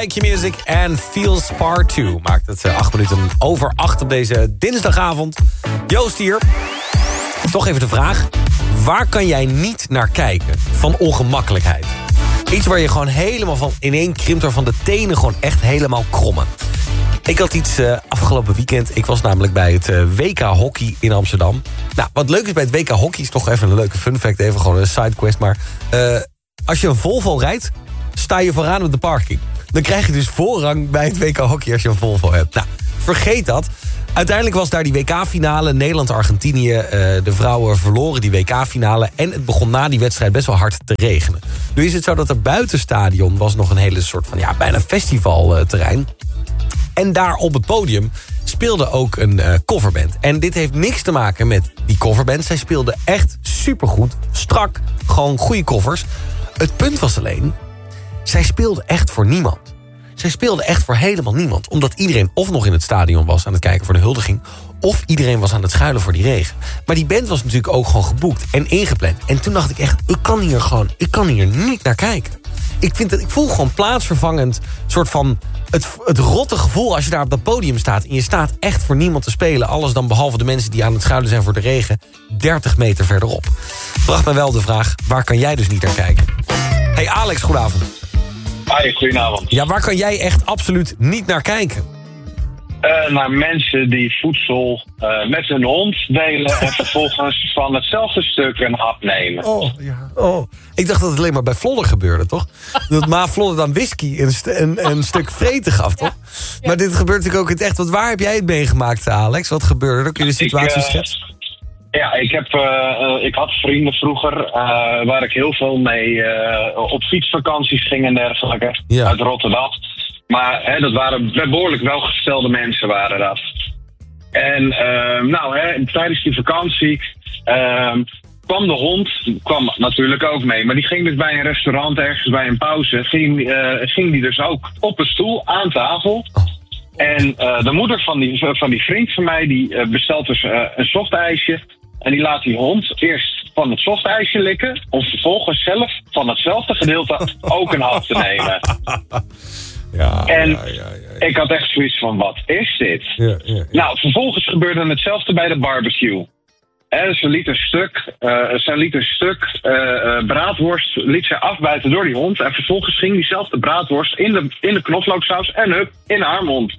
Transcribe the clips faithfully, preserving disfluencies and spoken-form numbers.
Like Your Music en Feels Part twee. Maakt het acht minuten over acht op deze dinsdagavond. Joost hier. Toch even de vraag. Waar kan jij niet naar kijken van ongemakkelijkheid? Iets waar je gewoon helemaal van ineen krimpt, waarvan de tenen gewoon echt helemaal krommen. Ik had iets uh, afgelopen weekend. Ik was namelijk bij het uh, W K Hockey in Amsterdam. Nou, wat leuk is bij het W K Hockey is toch even een leuke fun fact. Even gewoon een sidequest. Maar uh, als je een Volvo rijdt, sta je vooraan op de parking. Dan krijg je dus voorrang bij het W K Hockey als je een Volvo hebt. Nou, vergeet dat. Uiteindelijk was daar die W K-finale. Nederland-Argentinië. Uh, de vrouwen verloren die W K-finale. En het begon na die wedstrijd best wel hard te regenen. Nu is het zo dat er buiten stadion was nog een hele soort van, ja, bijna festivalterrein. En daar op het podium speelde ook een uh, coverband. En dit heeft niks te maken met die coverband. Zij speelden echt supergoed, strak, gewoon goede covers. Het punt was alleen, zij speelden echt voor niemand. Zij speelden echt voor helemaal niemand. Omdat iedereen of nog in het stadion was aan het kijken voor de huldiging, of iedereen was aan het schuilen voor die regen. Maar die band was natuurlijk ook gewoon geboekt en ingepland. En toen dacht ik echt, ik kan hier gewoon, ik kan hier niet naar kijken. Ik, vind het, ik voel gewoon plaatsvervangend soort van het, het rotte gevoel als je daar op dat podium staat. En je staat echt voor niemand te spelen. Alles dan behalve de mensen die aan het schuilen zijn voor de regen. dertig meter verderop. Bracht mij wel de vraag, waar kan jij dus niet naar kijken? Hey Alex, goedenavond. Hoi, goedenavond. Ja, waar kan jij echt absoluut niet naar kijken? Uh, naar mensen die voedsel uh, met hun hond delen en vervolgens van hetzelfde stuk een hap nemen. Oh, ja. Oh. Ik dacht dat het alleen maar bij Vlodder gebeurde, toch? Dat Ma Vlodder dan whisky een, st- een, een stuk vreten gaf, toch? Ja. Ja. Maar dit gebeurt natuurlijk ook in het echt. Want waar heb jij het meegemaakt, Alex? Wat gebeurde er? Kun je de situatie uh, schetsen? Ja, ik, heb, uh, uh, ik had vrienden vroeger uh, waar ik heel veel mee uh, op fietsvakanties ging en dergelijke. Ja. Uit Rotterdam. Maar hè, dat waren behoorlijk welgestelde mensen waren dat. En uh, nou, hè, tijdens die vakantie uh, kwam de hond, kwam natuurlijk ook mee. Maar die ging dus bij een restaurant ergens bij een pauze. Ging, uh, ging die dus ook op een stoel aan tafel. En uh, de moeder van die, van die vriend van mij die uh, bestelt dus uh, een softijsje. En die laat die hond eerst van het softijsje likken. Om vervolgens zelf van hetzelfde gedeelte ook een hap te nemen. Ja, en ja, ja, ja, ja. ik had echt zoiets van, wat is dit? Ja, ja, ja. Nou, vervolgens gebeurde hetzelfde bij de barbecue. En ze liet een stuk, uh, ze liet een stuk uh, uh, braadworst liet ze afbijten door die hond. En vervolgens ging diezelfde braadworst in de, in de knoflooksaus en hup, in haar mond.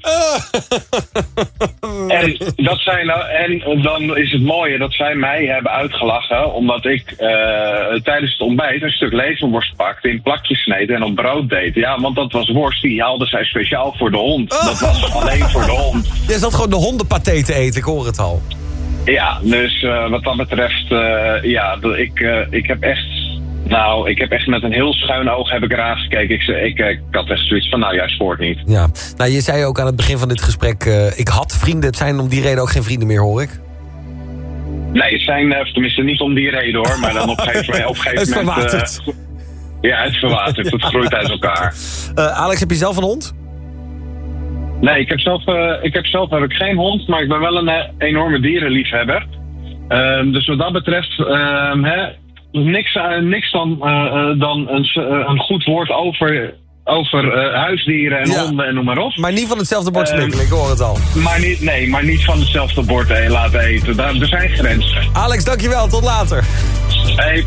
en, dat zijn, en dan is het mooie dat zij mij hebben uitgelachen. Omdat ik uh, tijdens het ontbijt een stuk leverworst pakte, in plakjes sneed en op brood deed. Ja, want dat was worst, die haalde zij speciaal voor de hond. Dat was alleen voor de hond. Je zat gewoon de hondenpaté te eten, ik hoor het al. Ja, dus uh, wat dat betreft, uh, ja, ik, uh, ik heb echt, nou, ik heb echt met een heel schuin oog heb ik eraan gekeken. Ik, ik, ik had echt zoiets van, nou, jij spoort niet. Ja, nou, je zei ook aan het begin van dit gesprek, uh, ik had vrienden. Het zijn om die reden ook geen vrienden meer, hoor ik. Nee, het zijn, uh, tenminste niet om die reden, hoor, maar dan op een gegeven moment... Het verwatert. Uh, ja, het verwatert, het groeit uit elkaar. Uh, Alex, heb je zelf een hond? Nee, ik heb, zelf, uh, ik heb zelf heb ik geen hond, maar ik ben wel een uh, enorme dierenliefhebber. Uh, dus wat dat betreft, uh, hè, niks, uh, niks dan, uh, dan een, uh, een goed woord over, over uh, huisdieren en ja. honden en noem maar op. Maar niet van hetzelfde bord smikkelen, uh, ik hoor het al. Maar niet, nee, maar niet van hetzelfde bord eh, laten eten. Daar, er zijn grenzen. Alex, dankjewel. Tot later. Hey.